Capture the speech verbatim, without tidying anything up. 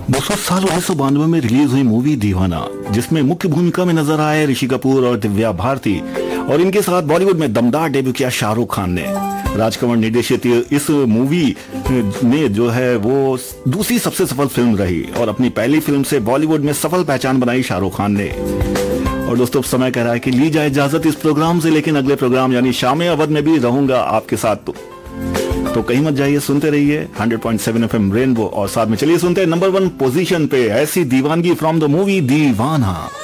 दोस्तों, साल उन्नीस सौ बानवे में रिलीज हुई मूवी दीवाना, जिसमें मुख्य भूमिका में नजर आए ऋषि कपूर और दिव्या भारती, और इनके साथ बॉलीवुड में दमदार डेब्यू किया शाहरुख खान ने। राजकमल निर्देशित इस मूवी ने जो है वो दूसरी सबसे सफल फिल्म रही और अपनी पहली फिल्म से बॉलीवुड में सफल पहचान बनाई शाहरुख खान ने। और दोस्तों, अब समय कह रहा है कि ली जाए इजाजत इस प्रोग्राम से, लेकिन अगले प्रोग्राम यानी शाम अवध में भी रहूंगा आपके साथ, तो, तो कहीं मत जाइए, सुनते रहिए hundred point seven FM rainbow, और साथ में चलिए सुनते हैं नंबर वन पोजीशन पे ऐसी दीवानगी फ्रॉम द मूवी दीवाना।